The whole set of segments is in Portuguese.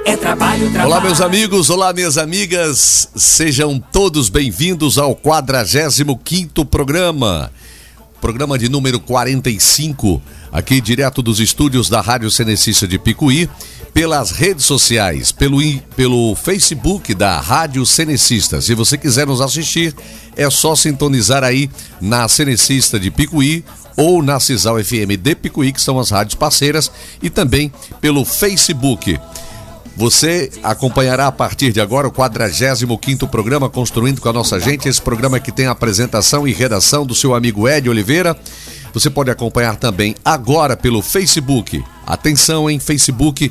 é trabalho, trabalho. Olá, meus amigos, olá, minhas amigas, sejam todos bem-vindos ao 45º programa de número 45, aqui direto dos estúdios da Rádio Cenecista de Picuí, pelas redes sociais, pelo Facebook da Rádio Cenecista. Se você quiser nos assistir, é só sintonizar aí na Cenecista de Picuí ou na Cisal FM de Picuí, que são as rádios parceiras, e também pelo Facebook. Você acompanhará a partir de agora o 45º programa Construindo com a Nossa Gente, esse programa que tem a apresentação e redação do seu amigo Ed Oliveira. Você pode acompanhar também agora pelo Facebook. Atenção, hein? Facebook,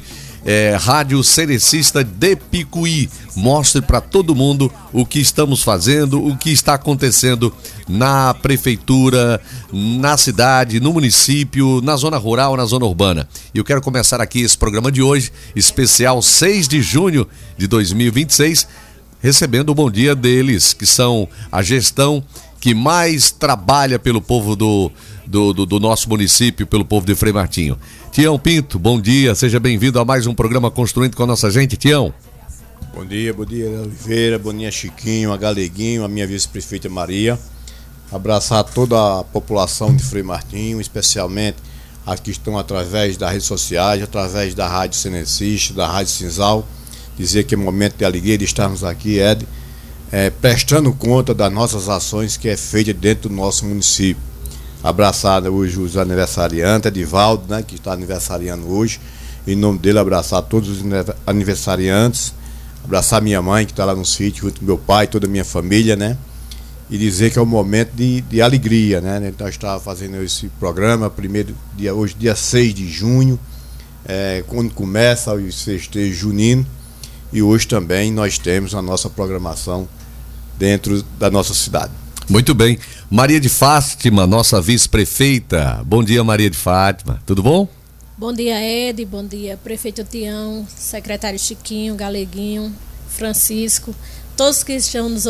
Rádio Cenecista de Picuí. Mostre para todo mundo o que estamos fazendo, o que está acontecendo na prefeitura, na cidade, no município, na zona rural, na zona urbana. E eu quero começar aqui esse programa de hoje, especial 6 de junho de 2026, recebendo o bom dia deles, que são a gestão que mais trabalha pelo povo do nosso município, pelo povo de Frei Martinho. Tião Pinto, bom dia, seja bem-vindo a mais um programa Construindo com a Nossa Gente. Tião. Bom dia, Oliveira, bom dia, Chiquinho, a Galeguinho, a minha vice-prefeita Maria. Abraçar toda a população de Frei Martinho, especialmente as que estão através das redes sociais, através da Rádio Cenecista, da Rádio Cisal. Dizer que é momento de alegria de estarmos aqui, Ed, prestando conta das nossas ações que é feita dentro do nosso município. Abraçar hoje os aniversariantes, Edivaldo, né, que está aniversariando hoje. Em nome dele, abraçar todos os aniversariantes. Abraçar minha mãe, que está lá no sítio, junto com meu pai, toda a minha família, né? E dizer que é um momento de alegria, né? Então, nós estávamos fazendo esse programa, primeiro dia, hoje, dia 6 de junho, quando começa o festejo junino. E hoje também nós temos a nossa programação dentro da nossa cidade. Muito bem. Maria de Fátima, nossa vice-prefeita. Bom dia, Maria de Fátima. Tudo bom? Bom dia, Ed. Bom dia, prefeito Tião, secretário Chiquinho, Galeguinho, Francisco, todos que estão nos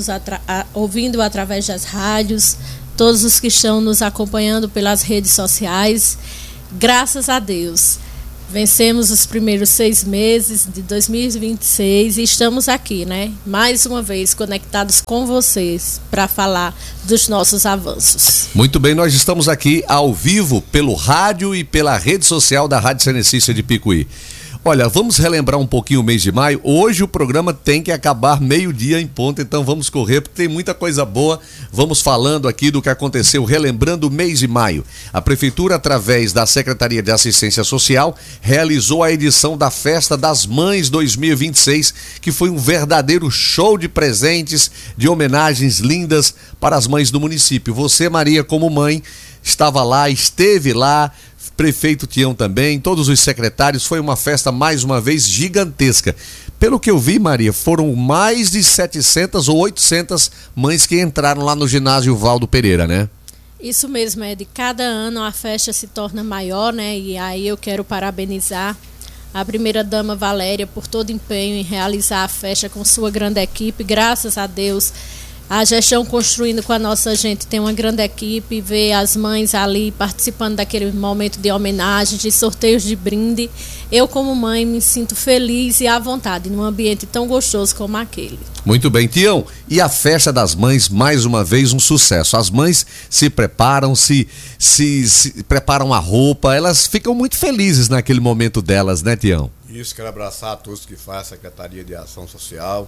ouvindo através das rádios, todos os que estão nos acompanhando pelas redes sociais. Graças a Deus, vencemos os primeiros 6 meses de 2026 e estamos aqui, né? Mais uma vez conectados com vocês para falar dos nossos avanços. Muito bem, nós estamos aqui ao vivo pelo rádio e pela rede social da Rádio Cenecista de Picuí. Olha, vamos relembrar um pouquinho o mês de maio. Hoje o programa tem que acabar meio-dia em ponto, então vamos correr, porque tem muita coisa boa. Vamos falando aqui do que aconteceu, relembrando o mês de maio. A Prefeitura, através da Secretaria de Assistência Social, realizou a edição da Festa das Mães 2026, que foi um verdadeiro show de presentes, de homenagens lindas para as mães do município. Você, Maria, como mãe, estava lá, esteve lá, prefeito Tião também, todos os secretários, foi uma festa mais uma vez gigantesca. Pelo que eu vi, Maria, foram mais de 700 ou 800 mães que entraram lá no ginásio Valdo Pereira, né? Isso mesmo, Ed. Cada ano a festa se torna maior, né? E aí eu quero parabenizar a primeira-dama Valéria por todo o empenho em realizar a festa com sua grande equipe. Graças a Deus, a gestão Construindo com a Nossa Gente tem uma grande equipe, vê as mães ali participando daquele momento de homenagem, de sorteios de brinde. Eu, como mãe, me sinto feliz e à vontade num ambiente tão gostoso como aquele. Muito bem, Tião. E a Festa das Mães, mais uma vez, um sucesso. As mães se preparam, se preparam a roupa, elas ficam muito felizes naquele momento delas, né, Tião? Isso, quero abraçar a todos que fazem a Secretaria de Ação Social.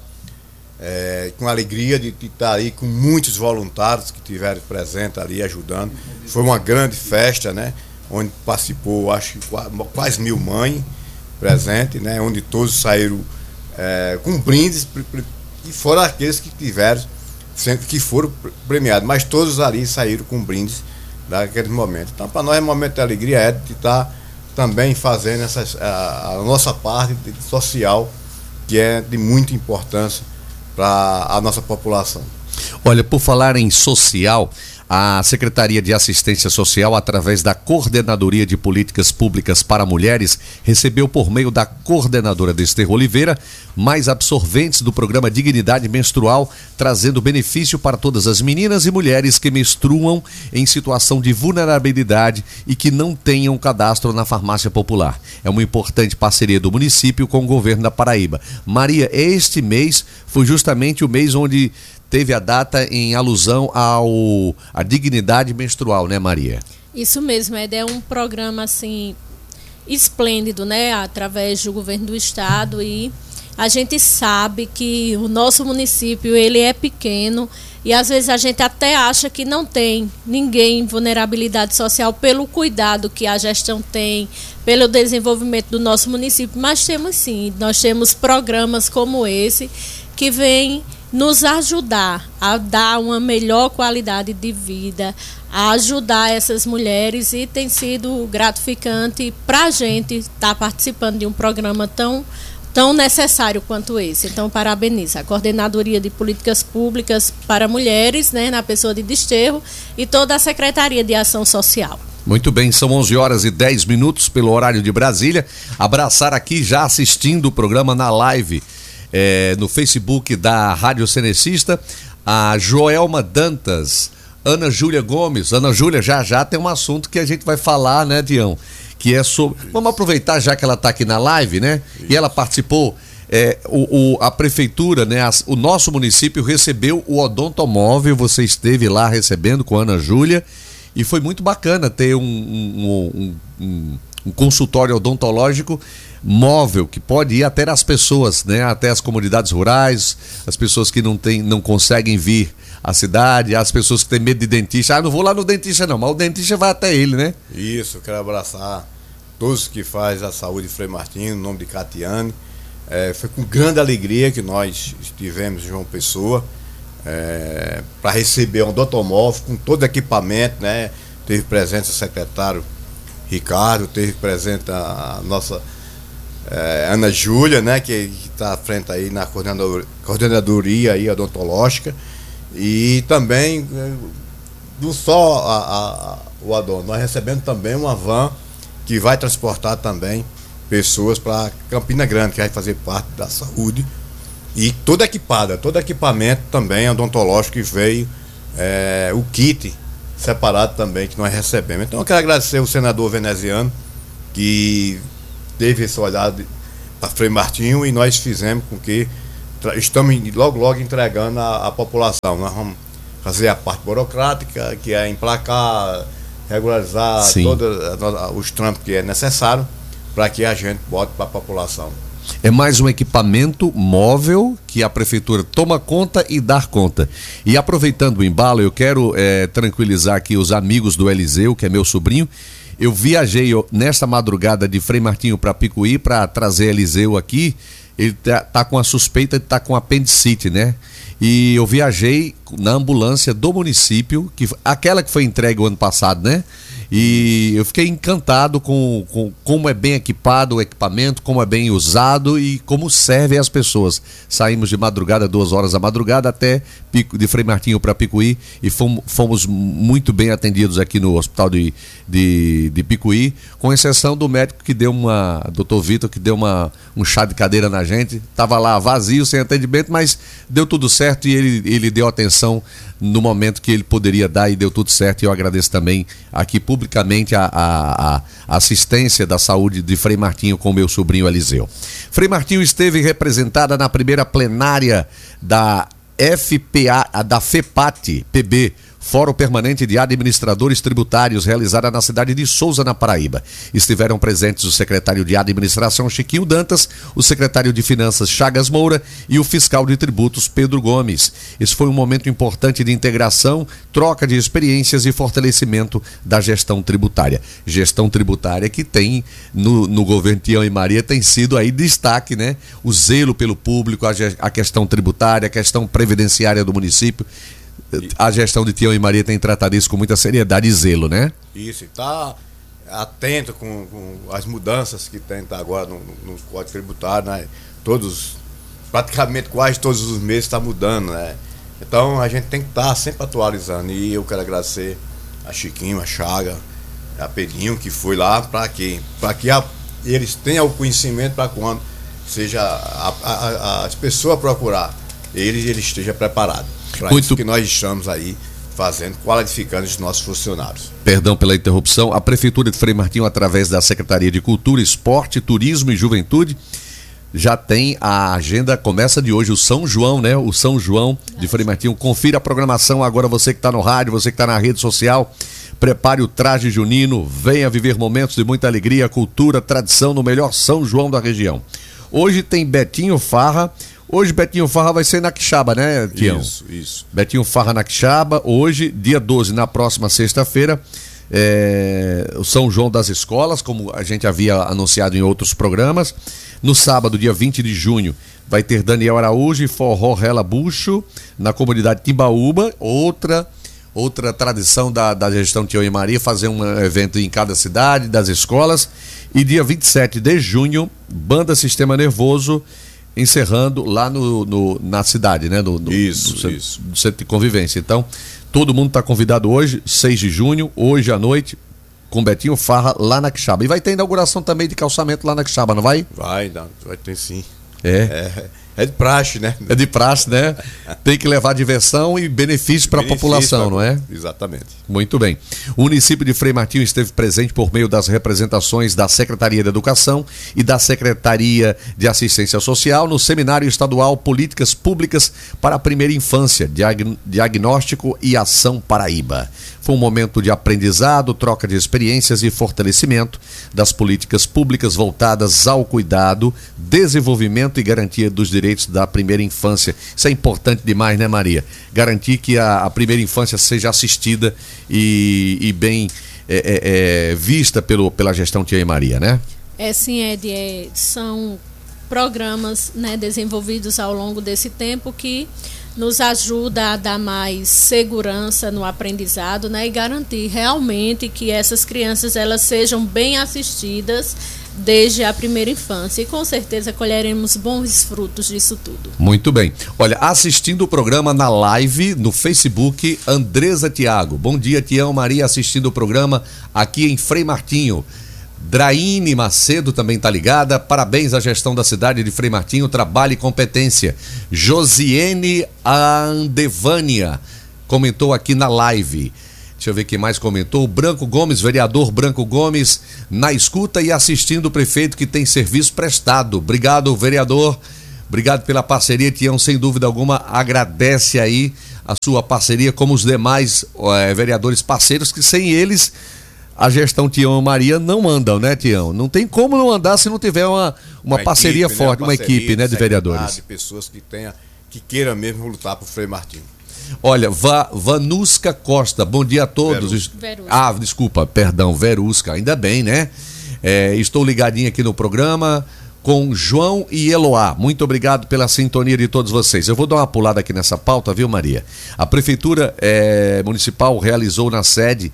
Com alegria de estar aí com muitos voluntários que estiveram presentes ali ajudando. Foi uma grande festa, né? Onde participou, acho que quase 1000 mães presentes, né? Onde todos saíram com brindes, e foram aqueles que tiveram, que foram premiados, mas todos ali saíram com brindes daquele momento. Então, para nós é um momento de alegria, de estar também fazendo a nossa parte social, que é de muita importância para a nossa população. Olha, por falar em social, A Secretaria de Assistência Social, através da Coordenadoria de Políticas Públicas para Mulheres, recebeu por meio da coordenadora Desterro Oliveira mais absorventes do programa Dignidade Menstrual, trazendo benefício para todas as meninas e mulheres que menstruam em situação de vulnerabilidade e que não tenham cadastro na farmácia popular. É uma importante parceria do município com o governo da Paraíba. Maria, este mês foi justamente o mês onde teve a data em alusão à dignidade menstrual, né, Maria? Isso mesmo, Ed, é um programa assim esplêndido, né, através do governo do estado, e a gente sabe que o nosso município ele é pequeno e às vezes a gente até acha que não tem ninguém em vulnerabilidade social pelo cuidado que a gestão tem, pelo desenvolvimento do nosso município, mas temos sim, nós temos programas como esse que vêm nos ajudar a dar uma melhor qualidade de vida, a ajudar essas mulheres, e tem sido gratificante para a gente estar participando de um programa tão necessário quanto esse. Então, parabenizo a Coordenadoria de Políticas Públicas para Mulheres, né, na pessoa de Desterro, e toda a Secretaria de Ação Social. Muito bem, são 11h10 pelo horário de Brasília. Abraçar aqui já assistindo o programa na live, no Facebook da Rádio Cenecista, a Joelma Dantas, Ana Júlia Gomes. Ana Júlia, já tem um assunto que a gente vai falar, né, Dião? Que é sobre... Vamos aproveitar já que ela está aqui na live, né? Isso. E ela participou. A prefeitura, né? O nosso município recebeu o odontomóvel. Você esteve lá recebendo com a Ana Júlia e foi muito bacana ter um consultório odontológico móvel que pode ir até as pessoas, né? Até as comunidades rurais, as pessoas que não conseguem vir à cidade, as pessoas que têm medo de dentista. Não vou lá no dentista não, mas o dentista vai até ele, né? Isso, eu quero abraçar todos que fazem a saúde de Frei Martinho, no nome de Catiane. Foi com grande alegria que nós estivemos em João Pessoa para receber um odontomóvel com todo equipamento, né? Teve presente o secretário Ricardo, teve presente a nossa Ana Júlia, né? Que está à frente aí na coordenadoria aí odontológica, e também não só o odonto, nós recebemos também uma van que vai transportar também pessoas para Campina Grande, que vai fazer parte da saúde, e todo equipamento também odontológico que veio, o kit separado também que nós recebemos. Então eu quero agradecer o senador veneziano que teve esse olhar para Frei Martinho, e nós fizemos com que estamos logo entregando a população. Nós vamos fazer a parte burocrática, que é emplacar, regularizar todos os trâmites que é necessário para que a gente bote para a população. É mais um equipamento móvel que a prefeitura toma conta e dá conta. E aproveitando o embalo, eu quero tranquilizar aqui os amigos do Eliseu, que é meu sobrinho. Eu viajei nesta madrugada de Frei Martinho para Picuí para trazer Eliseu aqui. Ele tá com a suspeita de estar com apendicite, né? E eu viajei na ambulância do município, aquela que foi entregue o ano passado, né? E eu fiquei encantado com como é bem equipado o equipamento, como é bem usado e como serve às pessoas. Saímos de madrugada, 2 horas da madrugada, até de Frei Martinho para Picuí, e fomos muito bem atendidos aqui no hospital de Picuí, com exceção do médico que deu Dr. Vitor, que deu um chá de cadeira na gente. Estava lá vazio, sem atendimento, mas deu tudo certo, e ele deu atenção no momento que ele poderia dar, e deu tudo certo. E eu agradeço também aqui publicamente a assistência da saúde de Frei Martinho com meu sobrinho Eliseu. Frei Martinho esteve representada na primeira plenária da FEPAT-PB, Fórum Permanente de Administradores Tributários, realizada na cidade de Souza, na Paraíba. Estiveram presentes o secretário de Administração, Chiquinho Dantas, o secretário de Finanças, Chagas Moura, e o fiscal de tributos, Pedro Gomes. Esse foi um momento importante de integração, troca de experiências e fortalecimento da gestão tributária. Gestão tributária que tem, no governo Tião e Maria, tem sido aí destaque, né? O zelo pelo público, a questão tributária, a questão previdenciária do município. A gestão de Tião e Maria tem tratado isso com muita seriedade e zelo, né? Isso, está atento com as mudanças que tem agora no Código Tributário, né? Praticamente quase todos os meses está mudando, né? Então a gente tem que estar sempre atualizando. E eu quero agradecer a Chiquinho, a Chaga, a Pedrinho, que foi lá para que eles tenham o conhecimento para quando seja as pessoas procurar, ele esteja preparado. Para isso que nós estamos aí fazendo, qualificando os nossos funcionários. Perdão pela interrupção. A Prefeitura de Frei Martinho, através da Secretaria de Cultura, Esporte, Turismo e Juventude, já tem a agenda, começa de hoje, o São João, né? O São João de Frei Martinho. Confira a programação agora, você que está no rádio, você que está na rede social. Prepare o traje junino, venha viver momentos de muita alegria, cultura, tradição no melhor São João da região. Hoje tem Betinho Farra. Hoje Betinho Farra vai ser na Quixaba, né, Tião? Isso. Betinho Farra na Quixaba. Hoje, dia 12, na próxima sexta-feira, o São João das Escolas, como a gente havia anunciado em outros programas. No sábado, dia 20 de junho, vai ter Daniel Araújo e Forró Rela Bucho, na comunidade Timbaúba. Outra tradição da gestão Tião e Maria, fazer um evento em cada cidade, das escolas. E dia 27 de junho, Banda Sistema Nervoso, encerrando lá na cidade, né? No centro de convivência. Então, todo mundo está convidado hoje, 6 de junho, hoje à noite, com Betinho Farra lá na Quixaba. E vai ter inauguração também de calçamento lá na Quixaba, não vai? Vai ter sim. É de praxe, né? É de praxe, né? Tem que levar diversão e benefício para a população, não é? Exatamente. Muito bem. O município de Frei Martinho esteve presente por meio das representações da Secretaria de Educação e da Secretaria de Assistência Social no Seminário Estadual Políticas Públicas para a Primeira Infância, Diagnóstico e Ação Paraíba. Foi um momento de aprendizado, troca de experiências e fortalecimento das políticas públicas voltadas ao cuidado, desenvolvimento e garantia dos direitos da primeira infância. Isso é importante demais, né, Maria? Garantir que a primeira infância seja assistida e bem vista pela gestão Tia e Maria, né? Sim, Ed, são programas, né, desenvolvidos ao longo desse tempo que nos ajuda a dar mais segurança no aprendizado, né, e garantir realmente que essas crianças elas sejam bem assistidas desde a primeira infância. E com certeza colheremos bons frutos disso tudo. Muito bem. Olha, assistindo o programa na live no Facebook, Andresa Tiago. Bom dia, Tião Maria, assistindo o programa aqui em Frei Martinho. Draine Macedo também está ligada. Parabéns à gestão da cidade de Frei Martinho, trabalho e competência. Josiene Andevânia comentou aqui na live. Deixa eu ver quem mais comentou. O Branco Gomes, vereador Branco Gomes, na escuta e assistindo o prefeito que tem serviço prestado. Obrigado, vereador. Obrigado pela parceria, Tião, sem dúvida alguma, agradece aí a sua parceria, como os demais vereadores parceiros, que sem eles a gestão Tião e Maria não andam, né, Tião? Não tem como não andar se não tiver uma parceria equipe, forte, né? Uma equipe, né, de vereadores. De pessoas que queiram mesmo lutar por Frei Martinho. Olha, Vanusca Costa, bom dia a todos. Verusca. Desculpa, perdão, Verusca, ainda bem, né? Estou ligadinho aqui no programa com João e Eloá. Muito obrigado pela sintonia de todos vocês. Eu vou dar uma pulada aqui nessa pauta, viu, Maria? A Prefeitura Municipal realizou na sede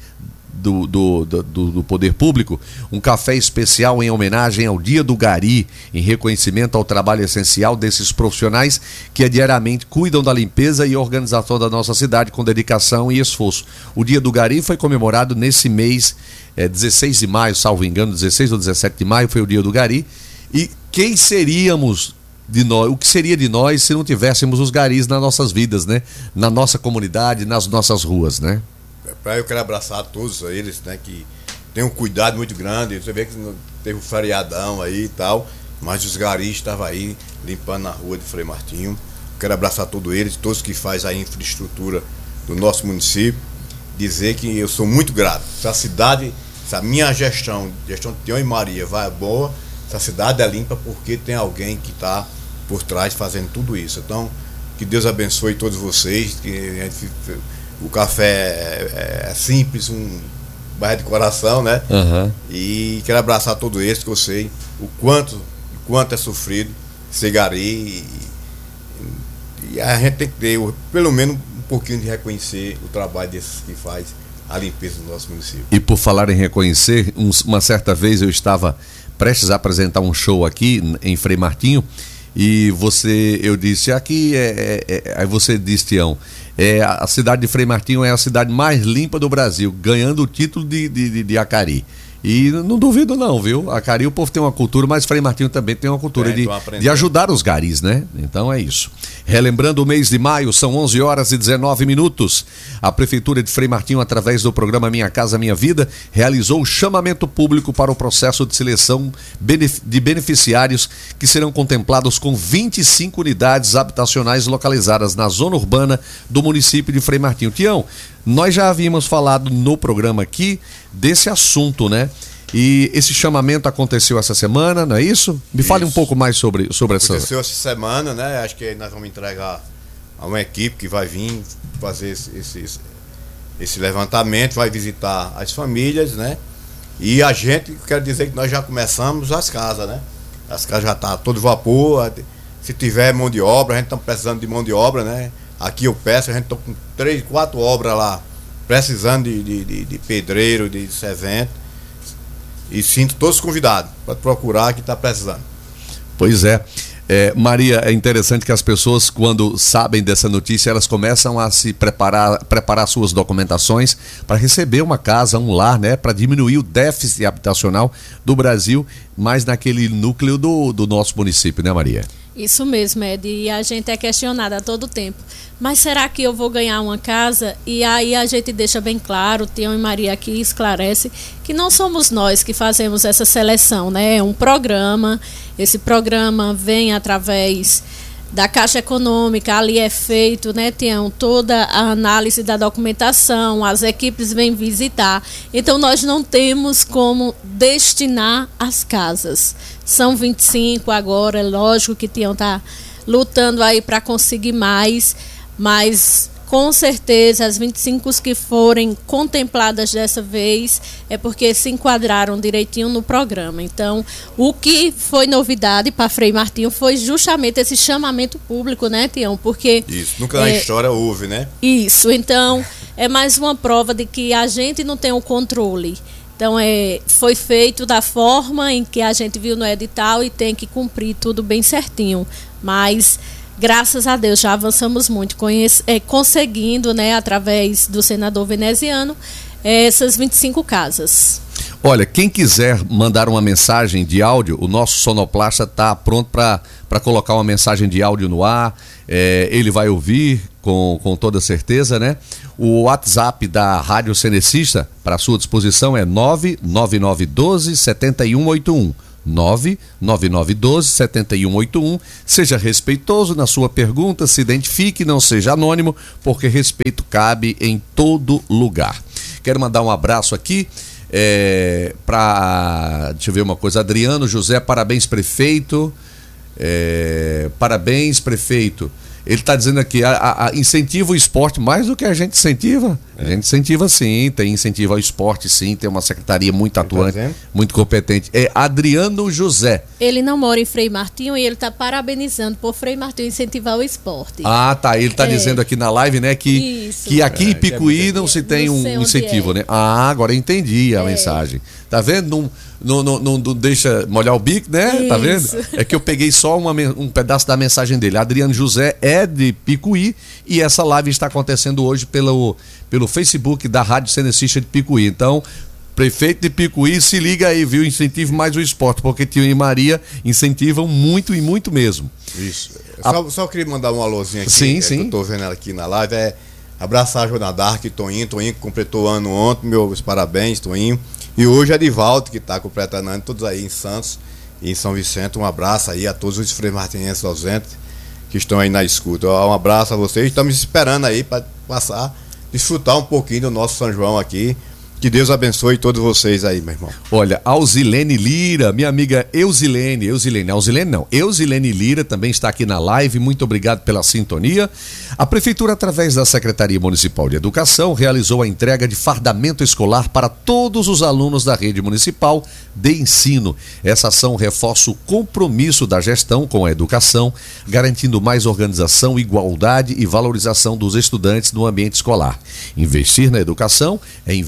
do Poder Público um café especial em homenagem ao Dia do Gari, em reconhecimento ao trabalho essencial desses profissionais que diariamente cuidam da limpeza e organização da nossa cidade com dedicação e esforço. O Dia do Gari foi comemorado nesse mês, 16 de maio, salvo engano, 16 ou 17 de maio foi o Dia do Gari. E quem seríamos de nós, o que seria de nós se não tivéssemos os garis nas nossas vidas, né? Na nossa comunidade, nas nossas ruas, né? Eu quero abraçar todos eles, né, que tem um cuidado muito grande. Você vê que teve um feriadão aí e tal, mas os garis estavam aí limpando a rua de Frei Martinho. Quero abraçar todos eles, todos que fazem a infraestrutura do nosso município. Dizer que eu sou muito grato. Se a cidade, se a minha gestão de Tião e Maria vai boa, essa cidade é limpa porque tem alguém que está por trás fazendo tudo isso. Então, que Deus abençoe todos vocês, que o café é simples, um bairro de coração, né? Uhum. E quero abraçar todos eles, que eu sei o quanto é sofrido ser gari. E a gente tem que ter, pelo menos, um pouquinho de reconhecer o trabalho desses que faz a limpeza do nosso município. E por falar em reconhecer, uma certa vez eu estava prestes a apresentar um show aqui em Frei Martinho E eu disse, aqui aí você disse, Tião, a cidade de Frei Martinho é a cidade mais limpa do Brasil, ganhando o título de Acari. E não duvido não, viu? Acari, o povo tem uma cultura, mas Frei Martinho também tem uma cultura de ajudar os garis, né? Então é isso. Relembrando o mês de maio, são 11h19. A Prefeitura de Frei Martinho, através do programa Minha Casa Minha Vida, realizou o chamamento público para o processo de seleção de beneficiários que serão contemplados com 25 unidades habitacionais localizadas na zona urbana do município de Frei Martinho. Tião, nós já havíamos falado no programa aqui desse assunto, né? E esse chamamento aconteceu essa semana, não é isso? Me fale um pouco mais sobre essa... Aconteceu essa semana, né? Acho que nós vamos entregar a uma equipe que vai vir fazer esse levantamento, vai visitar as famílias, né? E a gente, quero dizer que nós já começamos as casas, né? As casas já estão todo vapor. Se tiver mão de obra, a gente está precisando de mão de obra, né? Aqui eu peço, a gente está com 3, 4 obras lá, precisando de pedreiro, de servente. E sinto todos convidados para procurar que está precisando. Pois é. Maria, é interessante que as pessoas, quando sabem dessa notícia, elas começam a se preparar suas documentações para receber uma casa, um lar, né? Para diminuir o déficit habitacional do Brasil, mais naquele núcleo do nosso município, né, Maria? Isso mesmo, Ed, e a gente é questionada a todo tempo. Mas será que eu vou ganhar uma casa? E aí a gente deixa bem claro, Tião e Maria aqui esclarece, que não somos nós que fazemos essa seleção, né? É um programa, esse programa vem através da Caixa Econômica, ali é feito, né, Tião, toda a análise da documentação, as equipes vêm visitar. Então nós não temos como destinar as casas. São 25 agora, é lógico que Tião está lutando aí para conseguir mais, mas com certeza as 25 que forem contempladas dessa vez é porque se enquadraram direitinho no programa. Então, o que foi novidade para Frei Martinho foi justamente esse chamamento público, né, Tião? Porque isso, nunca na história houve, né? Isso, então é mais uma prova de que a gente não tem o controle. Então, foi feito da forma em que a gente viu no edital e tem que cumprir tudo bem certinho. Mas, graças a Deus, já avançamos muito, conseguindo, né, através do senador veneziano, essas 25 casas. Olha, quem quiser mandar uma mensagem de áudio, o nosso sonoplasta está pronto para colocar uma mensagem de áudio no ar. Ele vai ouvir com toda certeza, né? O WhatsApp da Rádio Cenecista, para sua disposição, é 99912-7181. 99912-7181. Seja respeitoso na sua pergunta, se identifique, não seja anônimo, porque respeito cabe em todo lugar. Quero mandar um abraço aqui para, deixa eu ver uma coisa, Adriano José, parabéns prefeito, parabéns prefeito. Ele está dizendo aqui, incentiva o esporte mais do que a gente incentiva. A gente incentiva sim, tem incentivo ao esporte sim, tem uma secretaria muito atuante, muito competente. É Adriano José. Ele não mora em Frei Martinho e ele está parabenizando por Frei Martinho incentivar o esporte. Ah, tá, ele está dizendo aqui na live, né, que aqui em Picuí não se tem um incentivo, né? Ah, agora entendi a mensagem. Tá vendo? Não deixa molhar o bico, né? Isso. Tá vendo? É que eu peguei só um pedaço da mensagem dele. Adriano José é de Picuí e essa live está acontecendo hoje pelo Facebook da Rádio Cenecista de Picuí. Então, prefeito de Picuí, se liga aí, viu? Incentive mais o esporte, porque Tio e Maria incentivam muito e muito mesmo. Isso. Só queria mandar um alôzinho aqui. Sim. Que eu tô vendo aqui na live. Abraçar a Joana Dark, Toninho que completou ano ontem. Meus parabéns, Toninho. E hoje é Divaldo, que está completando ano, todos aí em Santos e em São Vicente. Um abraço aí a todos os freimartinenses ausentes que estão aí na escuta. Um abraço a vocês. Estamos esperando aí para passar, desfrutar um pouquinho do nosso São João aqui. Que Deus abençoe todos vocês aí, meu irmão. Olha, Alzilene Lira, minha amiga Eusilene Lira também está aqui na live, muito obrigado pela sintonia. A Prefeitura, através da Secretaria Municipal de Educação, realizou a entrega de fardamento escolar para todos os alunos da rede municipal de ensino. Essa ação reforça o compromisso da gestão com a educação, garantindo mais organização, igualdade e valorização dos estudantes no ambiente escolar. Investir na educação é investir no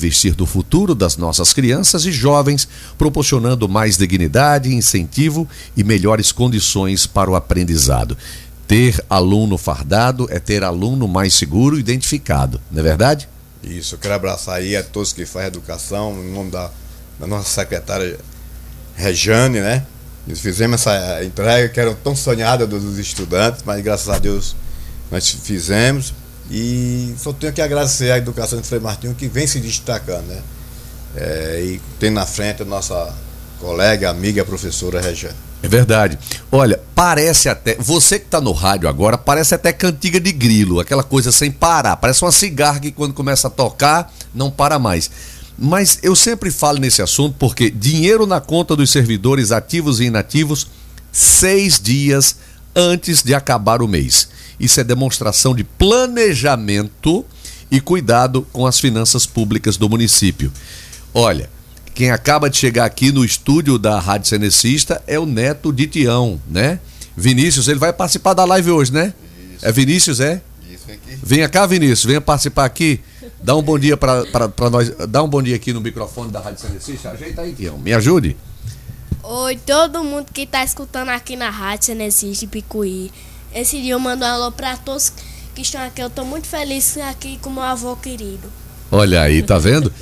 do futuro das nossas crianças e jovens, proporcionando mais dignidade, incentivo e melhores condições para o aprendizado. Ter aluno fardado é ter aluno mais seguro e identificado, não é verdade? Isso, eu quero abraçar aí a todos que fazem educação, em nome da nossa secretária Rejane, né? Nós fizemos essa entrega que era tão sonhada dos estudantes, mas graças a Deus nós fizemos. E só tenho que agradecer à educação de Frei Martinho, que vem se destacando, né? E tem na frente a nossa colega, amiga, a professora Rejane. É verdade. Olha, parece até, você que está no rádio agora, parece até cantiga de grilo, aquela coisa sem parar, parece uma cigarra que quando começa a tocar, não para mais. Mas eu sempre falo nesse assunto porque dinheiro na conta dos servidores ativos e inativos 6 dias antes de acabar o mês. Isso é demonstração de planejamento e cuidado com as finanças públicas do município. Olha, quem acaba de chegar aqui no estúdio da Rádio Cenecista é o neto de Tião, né? Vinícius, ele vai participar da live hoje, né? Isso. É Vinícius, é? Isso aqui. Venha cá, Vinícius, venha participar aqui. Dá um bom dia para nós. Dá um bom dia aqui no microfone da Rádio Cenecista. Ajeita aí, Tião. Me ajude. Oi, todo mundo que está escutando aqui na Rádio Cenecista Picuí. Esse dia eu mando um alô para todos que estão aqui. Eu estou muito feliz aqui com meu avô querido. Olha aí, tá vendo?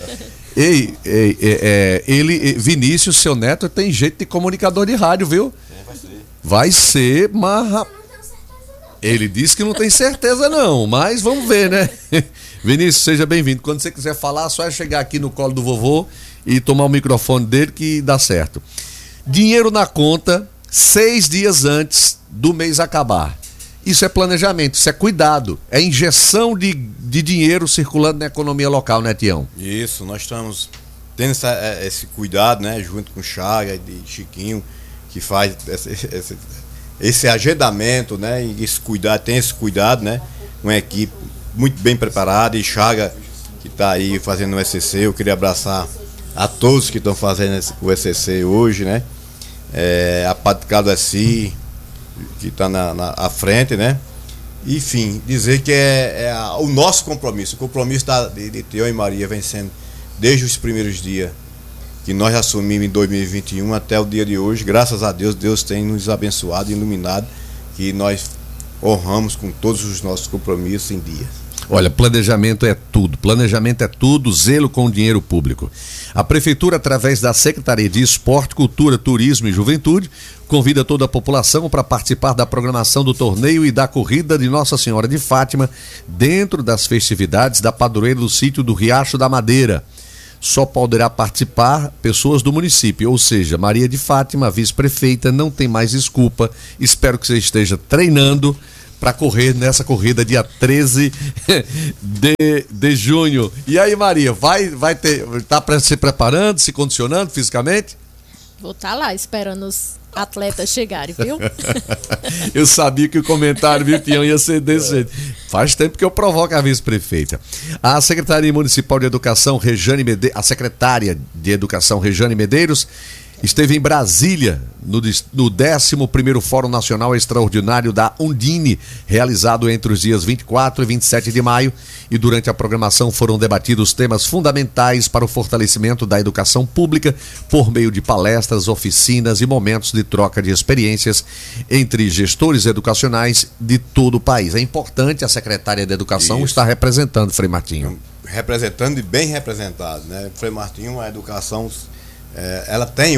Vinícius, seu neto, tem jeito de comunicador de rádio, viu? Vai ser, mas ele disse que não tem certeza não, mas vamos ver, né? Vinícius, seja bem-vindo. Quando você quiser falar, só é chegar aqui no colo do vovô e tomar o microfone dele que dá certo. Dinheiro na conta 6 dias antes do mês acabar. Isso é planejamento, isso é cuidado, é injeção de dinheiro circulando na economia local, né, Tião? Isso, nós estamos tendo esse cuidado, né, junto com o Chaga e Chiquinho, que faz esse agendamento, né, e esse cuidado, tem esse cuidado, né, uma equipe muito bem preparada, e Chaga, que está aí fazendo o ECC, eu queria abraçar a todos que estão fazendo o ECC hoje, né, a Padre Carlos Essi, que está à frente, né? Enfim, dizer que o nosso compromisso, o compromisso de Tião e Maria vem sendo desde os primeiros dias que nós assumimos em 2021 até o dia de hoje. Graças a Deus, Deus tem nos abençoado e iluminado, que nós honramos com todos os nossos compromissos em dia. Olha, planejamento é tudo, zelo com o dinheiro público. A Prefeitura, através da Secretaria de Esporte, Cultura, Turismo e Juventude, convida toda a população para participar da programação do torneio e da corrida de Nossa Senhora de Fátima, dentro das festividades da padroeira do sítio do Riacho da Madeira. Só poderá participar pessoas do município, ou seja, Maria de Fátima, vice-prefeita, não tem mais desculpa. Espero que você esteja treinando para correr nessa corrida dia 13 de junho. E aí, Maria, tá se preparando, se condicionando fisicamente? Vou estar lá esperando os atletas chegarem, viu? Eu sabia que o comentário, viu, Tião, ia ser desse jeito. Faz tempo que eu provoco a vice-prefeita. A Secretaria Municipal de Educação, a secretária de Educação, Rejane Medeiros, esteve em Brasília no 11º Fórum Nacional Extraordinário da Undine, realizado entre os dias 24 e 27 de maio, e durante a programação foram debatidos temas fundamentais para o fortalecimento da educação pública por meio de palestras, oficinas e momentos de troca de experiências entre gestores educacionais de todo o país. É importante a secretária de Educação estar representando, Frei Martinho. Representando e bem representado, né? Frei Martinho, a educação, ela tem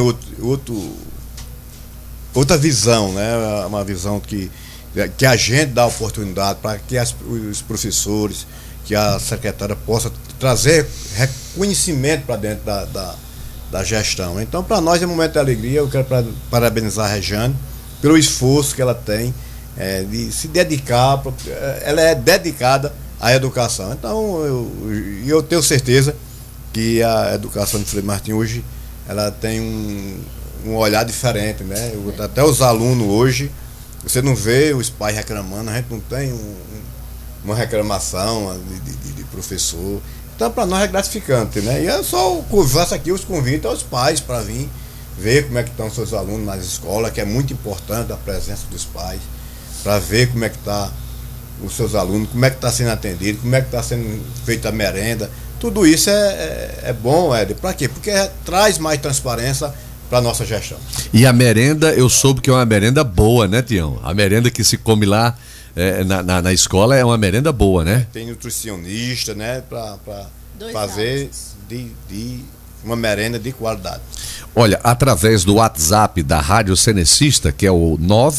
outra visão, né? Uma visão que a gente dá oportunidade para que os professores, que a secretária possa trazer reconhecimento para dentro da gestão. Então, para nós é um momento de alegria. Eu quero parabenizar a Rejane pelo esforço que ela tem de se dedicar. Ela é dedicada à educação. Então, eu tenho certeza que a educação de Frei Martinho hoje ela tem um olhar diferente, né? Até os alunos hoje, você não vê os pais reclamando, a gente não tem uma reclamação de professor. Então, para nós é gratificante, né? E é só faço aqui os convites aos pais para vir ver como é que estão seus alunos nas escolas, que é muito importante a presença dos pais, para ver como é que está os seus alunos, como é que está sendo atendido, como é que está sendo feita a merenda. Tudo isso é bom, Éder. Para quê? Porque traz mais transparência para nossa gestão. E a merenda, eu soube que é uma merenda boa, né, Tião? A merenda que se come lá na escola é uma merenda boa, né? Tem nutricionista, né, para fazer de uma merenda de qualidade. Olha, através do WhatsApp da Rádio Cenecista, que é o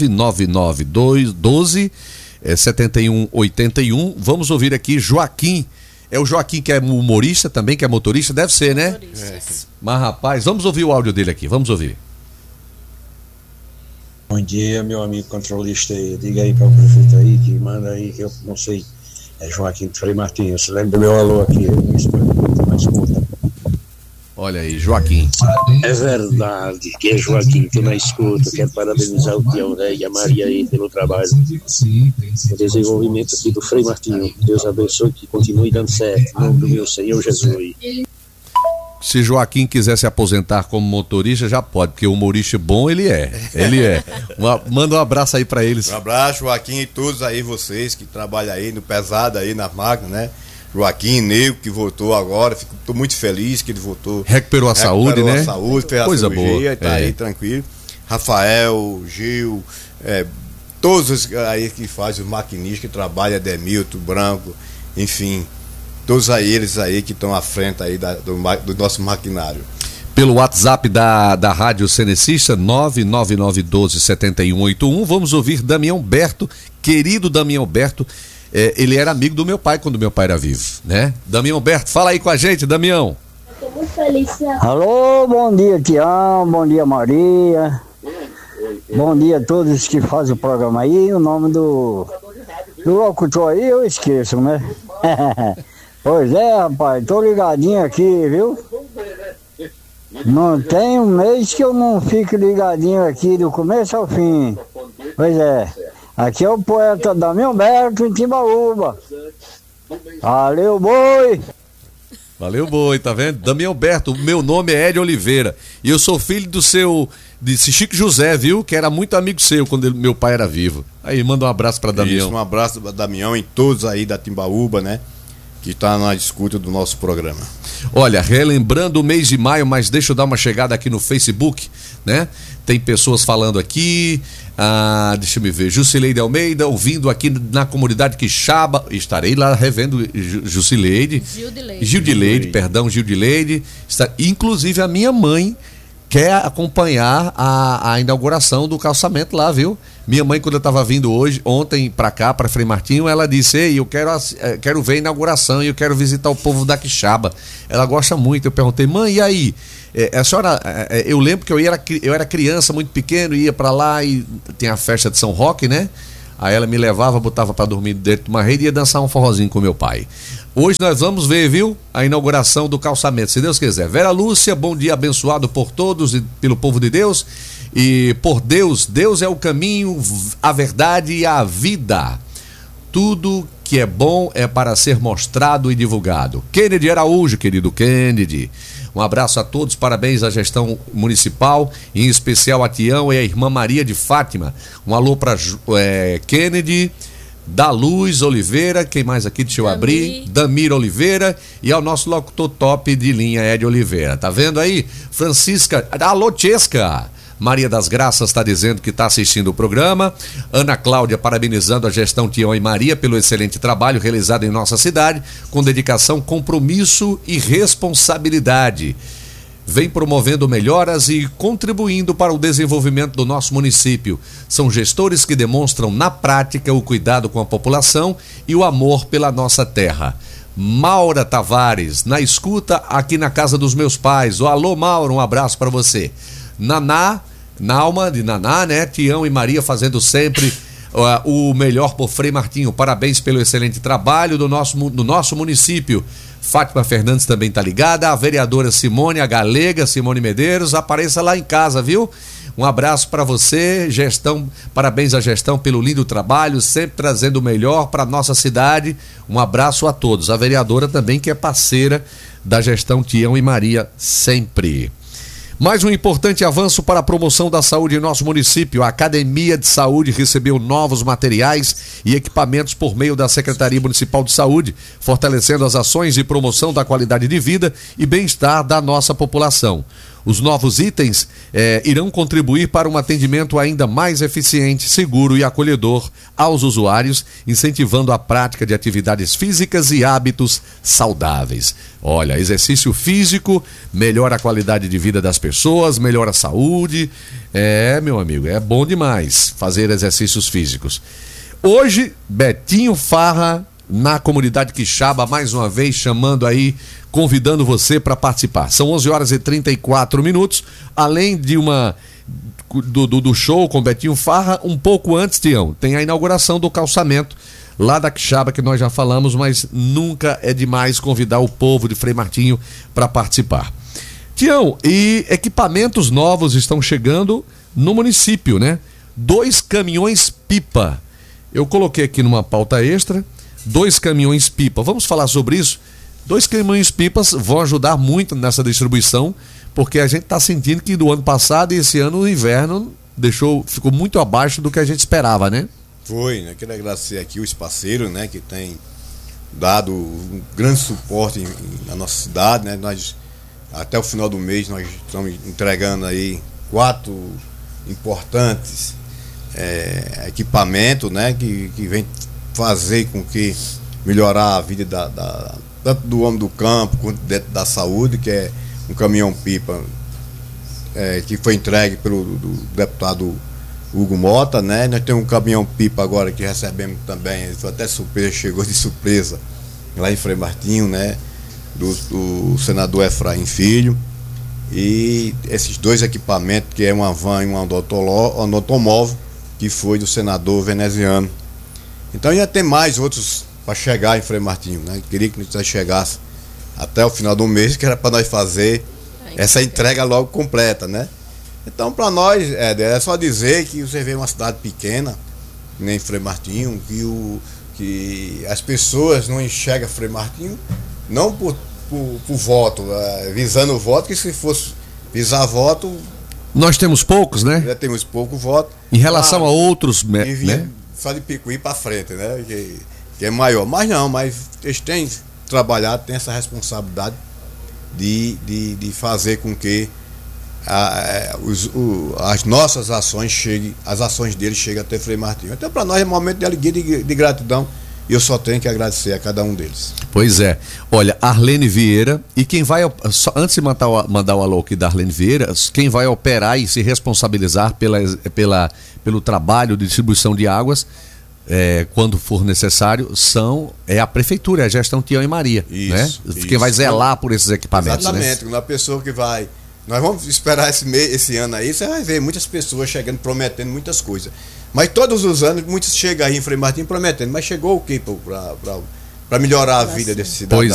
999-7181, vamos ouvir aqui Joaquim. É o Joaquim que é humorista também, que é motorista? Deve ser, né? Mas, rapaz, vamos ouvir o áudio dele aqui, vamos ouvir. Bom dia, meu amigo controlista aí. Diga aí para o prefeito aí, que manda aí, que eu não sei. É Joaquim de Frei Martinho. Você lembra do meu alô aqui? Na escuta. Olha aí, Joaquim. É verdade que é Joaquim, tô na escuta. Quero parabenizar o Tião, né, e a Maria aí pelo trabalho. O desenvolvimento aqui do Frei Martinho. Deus abençoe, que continue dando certo. Em nome do meu Senhor Jesus. Se Joaquim quiser se aposentar como motorista, já pode, porque o humorista bom ele é. Manda um abraço aí pra eles. Um abraço, Joaquim, e todos aí vocês que trabalham aí no pesado aí na máquina, né? Joaquim Nego, que voltou agora, estou muito feliz que ele voltou. Recuperou a saúde, né? A saúde, fez coisa a cirurgia, boa. Tá aí tranquilo. Rafael, Gil, todos os aí que fazem os maquinistas que trabalham, Demilton, Branco, enfim, todos aí eles aí que estão à frente aí do nosso maquinário. Pelo WhatsApp da Rádio Cenecista, 999127181, vamos ouvir Damião Berto, querido Damião Berto. Ele era amigo do meu pai quando meu pai era vivo, né? Damião Berto, fala aí com a gente, Damião. Eu tô muito feliz. Alô, bom dia, Tião, bom dia, Maria. Bom dia a todos que fazem o programa aí. O nome do locutor aí eu esqueço, né? Pois é, rapaz, tô ligadinho aqui, viu? Não tem um mês que eu não fico ligadinho aqui do começo ao fim. Pois é. Aqui é o poeta Damião Berto em Timbaúba. Valeu, boi! Valeu, boi, tá vendo? Damião Berto, o meu nome é Hélio Oliveira. E eu sou filho de Chico José, viu? Que era muito amigo seu quando meu pai era vivo. Aí, manda um abraço pra Damião. Isso, um abraço pra Damião e todos aí da Timbaúba, né? Que está na escuta do nosso programa. Olha, relembrando o mês de maio, mas deixa eu dar uma chegada aqui no Facebook, né? Tem pessoas falando aqui, deixa eu me ver, Jusileide Almeida, ouvindo aqui na comunidade Quixaba, estarei lá revendo Gildileide, inclusive a minha mãe quer acompanhar a inauguração do calçamento lá, viu? Minha mãe, quando eu estava vindo ontem para cá, para Frei Martinho, ela disse: ei, eu quero ver a inauguração e eu quero visitar o povo da Quixaba. Ela gosta muito. Eu perguntei: mãe, e aí? A senhora, eu lembro que eu era criança, muito pequeno, ia para lá e tem a festa de São Roque, né? Aí ela me levava, botava para dormir dentro de uma rede e ia dançar um forrozinho com meu pai. Hoje nós vamos ver, viu, a inauguração do calçamento, se Deus quiser. Vera Lúcia, bom dia, abençoado por todos e pelo povo de Deus. E por Deus, Deus é o caminho, a verdade e a vida. Tudo que é bom é para ser mostrado e divulgado. Kennedy Araújo, querido Kennedy. Um abraço a todos, parabéns à gestão municipal, em especial a Tião e a irmã Maria de Fátima. Um alô para Kennedy, da Luz Oliveira, quem mais aqui? Deixa eu abrir. Damir Oliveira e ao nosso locutor top de linha, Ed Oliveira. Tá vendo aí? Francisca, alô Chesca. Maria das Graças está dizendo que está assistindo o programa. Ana Cláudia parabenizando a gestão Tião e Maria pelo excelente trabalho realizado em nossa cidade, com dedicação, compromisso e responsabilidade. Vem promovendo melhoras e contribuindo para o desenvolvimento do nosso município. São gestores que demonstram na prática o cuidado com a população e o amor pela nossa terra. Maura Tavares, na escuta aqui na casa dos meus pais. Alô, Maura, um abraço para você. Nalma de Naná, né? Tião e Maria fazendo sempre o melhor por Frei Martinho. Parabéns pelo excelente trabalho do nosso município. Fátima Fernandes também tá ligada. A vereadora Simone, a galega Simone Medeiros, apareça lá em casa, viu? Um abraço para você, gestão, parabéns à gestão pelo lindo trabalho, sempre trazendo o melhor para nossa cidade. Um abraço a todos. A vereadora também, que é parceira da gestão Tião e Maria sempre. Mais um importante avanço para a promoção da saúde em nosso município. A Academia de Saúde recebeu novos materiais e equipamentos por meio da Secretaria Municipal de Saúde, fortalecendo as ações de promoção da qualidade de vida e bem-estar da nossa população. Os novos itens irão contribuir para um atendimento ainda mais eficiente, seguro e acolhedor aos usuários, incentivando a prática de atividades físicas e hábitos saudáveis. Olha, exercício físico melhora a qualidade de vida das pessoas, melhora a saúde. Meu amigo, é bom demais fazer exercícios físicos. Hoje, Betinho Farra, na comunidade Quixaba, mais uma vez chamando aí, convidando você para participar. São 11h34, além de do show com Betinho Farra, um pouco antes, Tião, tem a inauguração do calçamento lá da Quixaba, que nós já falamos, mas nunca é demais convidar o povo de Frei Martinho para participar. Tião, e equipamentos novos estão chegando no município, né? 2 caminhões-pipa. Eu coloquei aqui numa pauta extra, 2 caminhões-pipa. Vamos falar sobre isso? 2 caminhões-pipas vão ajudar muito nessa distribuição, porque a gente está sentindo que do ano passado e esse ano o inverno ficou muito abaixo do que a gente esperava, né? Foi, né? Quero agradecer aqui o espaceiro, né? Que tem dado um grande suporte na nossa cidade, né? Nós, até o final do mês, nós estamos entregando aí 4 importantes equipamentos, né? Que vem fazer com que melhorar a vida tanto do homem do campo quanto dentro da saúde, que é um caminhão-pipa que foi entregue pelo deputado Hugo Mota, né? Nós temos um caminhão-pipa agora que recebemos também, foi até surpresa, chegou de surpresa lá em Frei Martinho, né? Do senador Efraim Filho. E esses 2 equipamentos, que é uma van e um automóvel, que foi do senador veneziano. Então ia ter mais outros para chegar em Frei Martinho, né? Queria que nós chegasse até o final do mês, que era para nós fazer essa entrega logo completa, né? Então, para nós, é só dizer que você vê uma cidade pequena, nem Frei Martinho, que as pessoas não enxergam Frei Martinho, não por voto, visando o voto, que se fosse visar voto... Nós temos poucos, né? Já temos pouco voto. Em relação a outros, né? Só de Picuí para frente, né? Que é maior. Mas não, eles têm trabalhado, têm essa responsabilidade de fazer com que as nossas ações cheguem, as ações deles cheguem até Frei Martinho. Então, para nós é um momento de alegria e de gratidão. E eu só tenho que agradecer a cada um deles. Pois é. Olha, Arlene Vieira, e quem vai, antes de mandar o alô aqui da Arlene Vieira, quem vai operar e se responsabilizar pelo trabalho de distribuição de águas, quando for necessário, é a prefeitura, é a gestão Tião e Maria. Isso, né? Quem vai zelar por esses equipamentos. Exatamente, né? A pessoa que vai... Nós vamos esperar esse ano aí, você vai ver muitas pessoas chegando, prometendo muitas coisas. Mas todos os anos, muitos chegam aí em Frei Martinho prometendo. Mas chegou o quê para melhorar a vida desse cidadão?